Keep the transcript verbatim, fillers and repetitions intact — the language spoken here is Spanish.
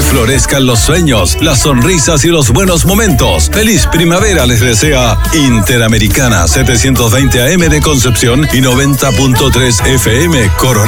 florezcan los sueños, las sonrisas y los buenos momentos. Feliz primavera les desea Interamericana setecientos veinte A M de Concepción y noventa punto tres F M Coronel.